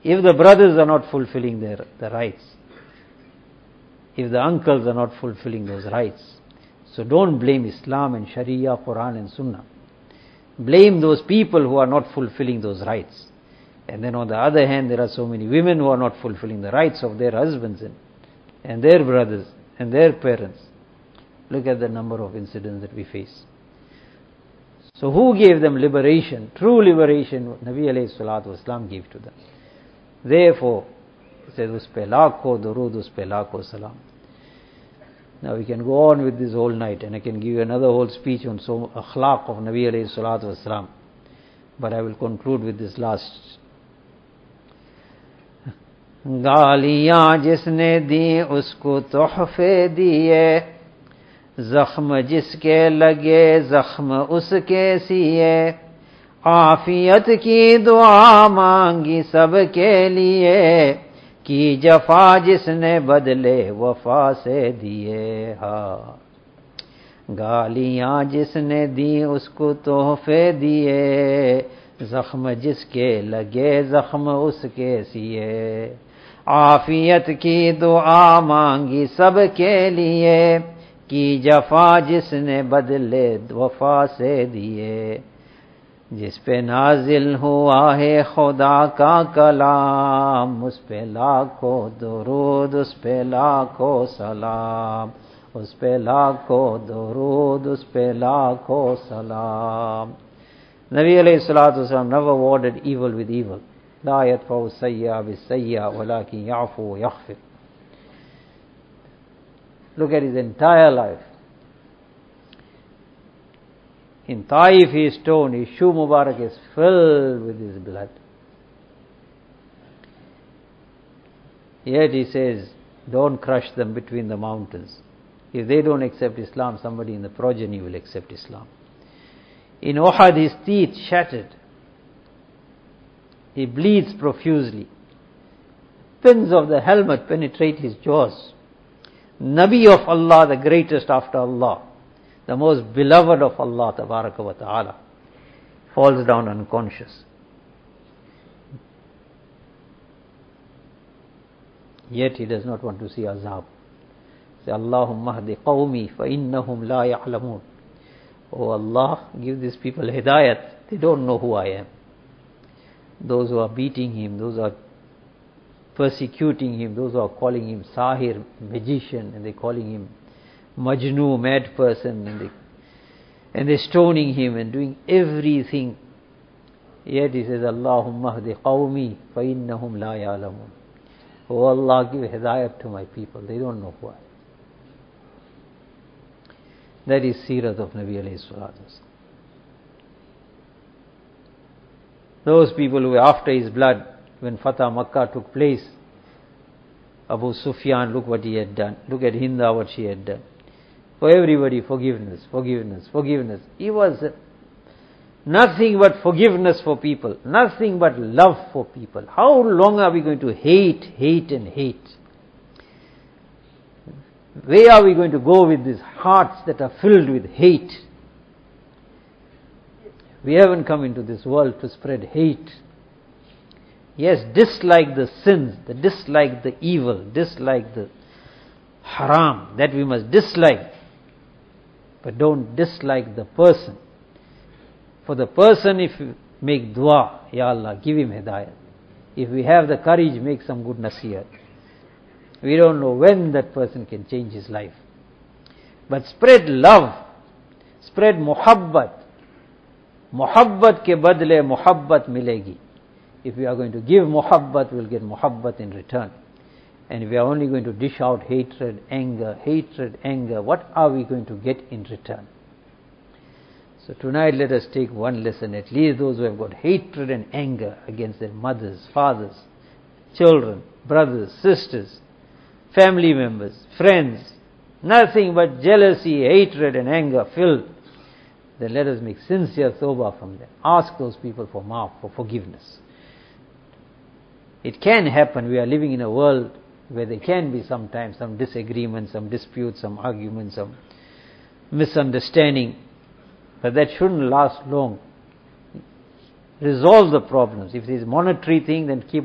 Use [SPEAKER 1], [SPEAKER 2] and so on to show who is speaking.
[SPEAKER 1] If the brothers are not fulfilling their rights, if the uncles are not fulfilling those rights, so don't blame Islam and Sharia, Quran and Sunnah. Blame those people who are not fulfilling those rights. And then on the other hand, there are so many women who are not fulfilling the rights of their husbands and their brothers and their parents. Look at the number of incidents that we face. So who gave them liberation? True liberation, Nabi alayhi salatu wasalam gave to them. Therefore, he says, Uspe lakho durud, uspe lakho salam. Now we can go on with this whole night, and I can give you another whole speech on so akhlaq of Nabi alayhi salatu wasalam. But I will conclude with this last. गालियां जिसने दी उसको तोहफे दिए, जख्म जिसके लगे जख्म उसके सिए, आफियत की दुआ मांगी सबके लिए, की जफा जिसने बदले वफा से दिए। हा गालियां जिसने दी उसको तोहफे दिए, जख्म जिसके लगे जख्म उसके सिए, आफियत की दुआ मांगी सबके लिए, की जफा जिसने बदले वफा से दिए। जिस पे नाजिल हुआ है खुदा का कलाम, उस पे लाखों दुरूद, उस पे लाखों सलाम, उस पे लाखों दुरूद, उस पे लाखों सलाम। Nabi alayhi salatu wasalam never warded evil with evil. لا يدفع السيئة بالسيئة ولكن يعفو ويغفر. Look at his entire life. In Taif he is stoned, his shoe Mubarak is filled with his blood. Yet he says, don't crush them between the mountains. If they don't accept Islam, somebody in the progeny will accept Islam. In Uhud his teeth shattered. He bleeds profusely. Pins of the helmet penetrate his jaws. Nabi of Allah, the greatest after Allah, the most beloved of Allah Tabaraka wa Ta'ala, falls down unconscious. Yet he does not want to see azab. Say, Allahumma hdi qawmi fa innahum la ya'lamun. Oh Allah, give these people hidayat. They don't know who I am. Those who are beating him, those who are persecuting him, those who are calling him Sahir, magician, and they're calling him Majnu, mad person, and they're stoning him and doing everything. Yet he says, Allahumma hdi qawmi fa innahum la ya'lamun. Oh Allah, give hidayat to my people. They don't know who I am. That is Sirat of Nabi alayhi salatu wasalam. Those people who were after his blood, when Fatah Makkah took place, Abu Sufyan, look what he had done. Look at Hinda, what she had done. For everybody, forgiveness, forgiveness, forgiveness. He was nothing but forgiveness for people, nothing but love for people. How long are we going to hate, hate and hate? Where are we going to go with these hearts that are filled with hate? We haven't come into this world to spread hate. Yes, dislike the sins, dislike the evil, dislike the haram, that we must dislike. But don't dislike the person. For the person, if you make dua, Ya Allah, give him hidayat. If we have the courage, make some good nasiyat. We don't know when that person can change his life. But spread love, spread muhabbat. Muhabbat ke badle muhabbat milegi. If we are going to give muhabbat, we will get muhabbat in return. And if we are only going to dish out hatred, anger, what are we going to get in return? So tonight let us take one lesson, at least those who have got hatred and anger against their mothers, fathers, children, brothers, sisters, family members, friends, nothing but jealousy, hatred and anger filled. Then let us make sincere tawbah from them. Ask those people for maaf, for forgiveness. It can happen. We are living in a world where there can be sometimes some disagreements, some disputes, some arguments, some misunderstanding. But that shouldn't last long. Resolve the problems. If it is monetary thing, then keep